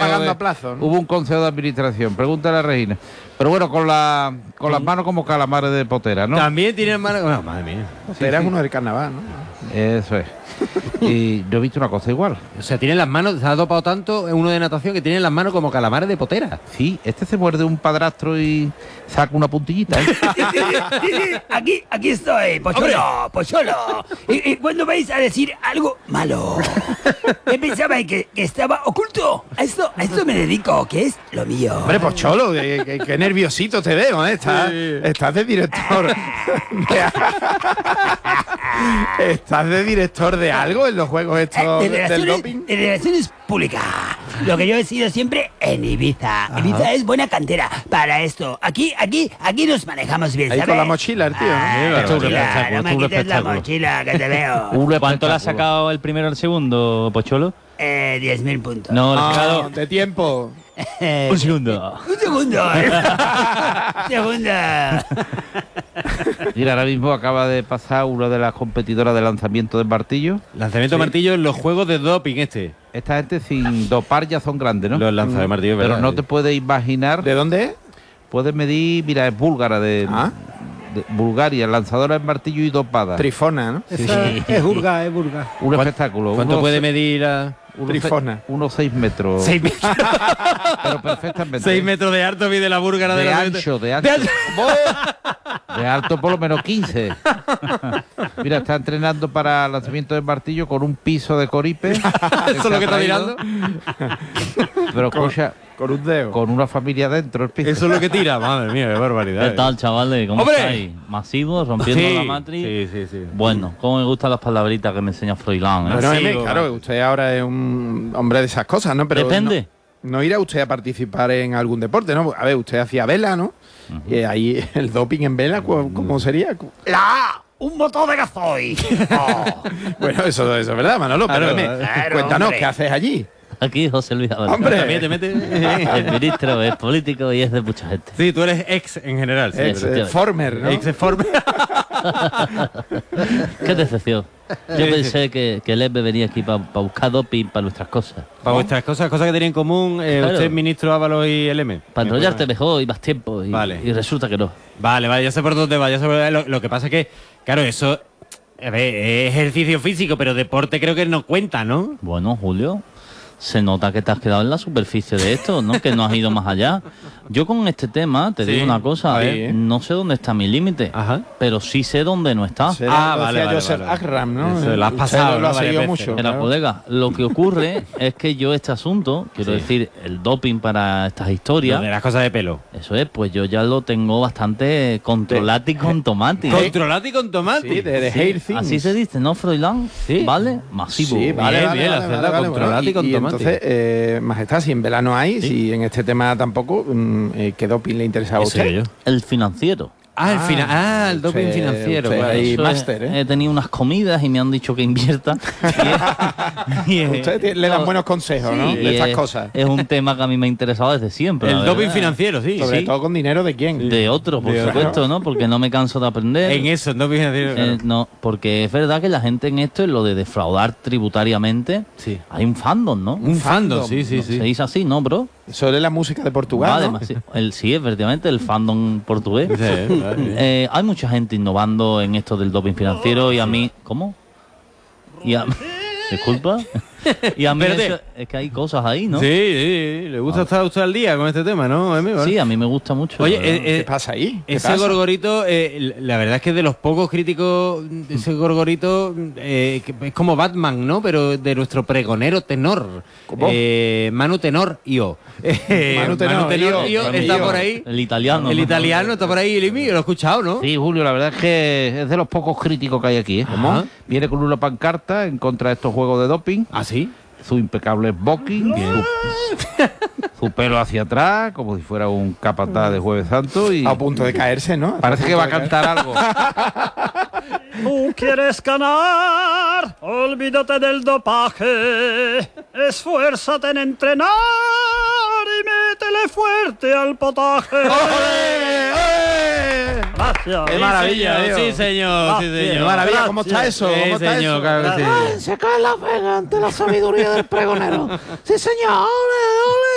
pagando a plazo, ¿no? Hubo un consejo de administración. Pregúntale a Regina. Pero bueno, con las manos como calamares de potera, ¿no? También tienen manos... Oh, madre mía. Potera es uno del carnaval, ¿no? Eso es. Y yo he visto una cosa igual. O sea, tienen las manos... Se ha dopado tanto uno de natación que tienen las manos como calamares de potera. Sí, este se muerde un padrastro y saca una puntillita, ¿eh? Aquí estoy, Pocholo. ¿Y cuándo vais a decir algo malo? ¿Qué pensabais que estaba oculto? A esto me dedico, que es lo mío. Hombre, Pocholo, qué nerviosito te veo, ¿eh? Estás de director. ¿Estás de director de algo en los juegos estos del doping? De relaciones públicas. Lo que yo he sido siempre en Ibiza. Ajá. Ibiza es buena cantera para esto. Aquí nos manejamos bien, ahí ¿sabes? con la mochila, el tío. No me quites la mochila, que te veo. ¿Cuánto le ha sacado el primero al segundo, Pocholo? 10.000 puntos. No, le ha sacado... de tiempo. Un segundo. Un segundo. Mira, ahora mismo acaba de pasar una de las competidoras de lanzamiento de martillo. Lanzamiento de martillo en los juegos de doping Esta gente sin dopar ya son grandes, ¿no? Los lanzadores de martillo, pero ¿verdad? no te puedes imaginar... ¿De dónde es? Puedes medir, mira, es búlgara de Bulgaria, lanzadora de martillo y dopada. Trifona, ¿no? Sí. Es burga. Un espectáculo. ¿Cuánto puede medir Trifona? Unos 6 metros. 6 metros. Pero perfectamente. 6 metros de alto mide la búlgara de de ancho. De alto por lo menos 15. Mira, está entrenando para lanzamiento de martillo con un piso de coripe. Eso es lo que está tirando. Pero escucha, con un dedo. Con una familia dentro el piso. Eso es lo que tira. Madre mía, qué barbaridad. ¿Qué tal, chavales? ¿Cómo estáis? ¿Masivo? ¿Rompiendo la matriz? Sí. Bueno, cómo me gustan las palabritas que me enseña Froilán, ¿eh? Bueno, claro, usted ahora es un hombre de esas cosas, ¿no? Pero depende. No irá usted a participar en algún deporte, ¿no? A ver, usted hacía vela, ¿no? Y ahí el doping en vela, ¿cómo sería? Un motor de gasoil. Bueno, eso es verdad, Manolo. Pero cuéntanos, ¿qué haces allí? Aquí José Luis Álvarez. ¡Hombre! También te metes. El ministro es político y es de mucha gente. Sí, tú eres ex en general. Sí, Former, ¿no? Ex-former. Qué decepción. Yo pensé que el EPE venía aquí para buscar doping para nuestras cosas. Para vuestras cosas que tenían en común Claro. usted, ministro Ábalos y el M. Para enrollarte mejor y más tiempo. Y resulta que no. Vale, ya sé por dónde va. Lo que pasa es que, claro, eso a ver, es ejercicio físico, pero deporte creo que no cuenta, ¿no? Bueno, Julio, se nota que te has quedado en la superficie de esto, ¿no? Que no has ido más allá. Yo con este tema te digo una cosa, no sé dónde está mi límite, pero sí sé dónde no está. Vale. Joseph Akram, ¿no? Eso, lo has pasado, lo ha seguido mucho. Mira, colega, lo que ocurre es que yo este asunto, quiero decir, el doping para estas historias, de las cosas de pelo. Eso es, pues yo ya lo tengo bastante controlado y con tomate. Controlado y con tomate. Sí, de hair things. Así se dice, ¿no, Froilán? Sí. ¿Vale? Masivo. Sí, vale, controlado y con tomate. Entonces, majestad, si en vela no hay, si en este tema tampoco, ¿qué doping le interesaba a usted? El financiero. El doping financiero. Y máster, ¿eh? He tenido unas comidas y me han dicho que invierta. Usted le dan buenos consejos, ¿no? De estas cosas. Es un tema que a mí me ha interesado desde siempre. El doping financiero, sí. Sobre todo con dinero de quién. De otro, por supuesto, ¿no? Porque no me canso de aprender. En eso, el doping financiero. Claro. No, porque es verdad que la gente en esto, en lo de defraudar tributariamente, hay un fandom, ¿no? Un fandom, sí. Se dice así, ¿no, bro? Eso es la música de Portugal, ¿no? Sí, efectivamente, el fandom portugués. Hay mucha gente innovando en esto del doping financiero y a mí... ¿Cómo? Disculpa. Y a mí es que hay cosas ahí, ¿no? Sí, le gusta estar usted al día con este tema, ¿no, amigo? Sí, a mí me gusta mucho. Oye, ¿qué pasa ahí? Ese Gorgorito, la verdad es que de los pocos críticos, ese Gorgorito que es como Batman, ¿no? Pero de nuestro pregonero tenor. ¿Cómo? Manu Tenor Io. Manu Tenor Io está por ahí. El italiano. El italiano está por ahí, el mío, lo he escuchado, ¿no? Sí, Julio, la verdad es que es de los pocos críticos que hay aquí, ¿eh? ¿Cómo? Viene con una pancarta en contra de estos juegos de doping. ¿Ah, sí? Su impecable smoking, su pelo hacia atrás, como si fuera un capataz de Jueves Santo. Y a punto de caerse, ¿no? Parece que va a cantar algo. Tú quieres ganar, olvídate del dopaje, esfuérzate en entrenar y métele fuerte al potaje. Gracias. ¡Qué maravilla, tío! Sí, señor, ¡Qué maravilla! ¿Cómo está eso? Sí, ¿Cómo está señor, eso? claro que sí. Se cae la pega ante la sabiduría del pregonero. Sí, señor. Ole, ole.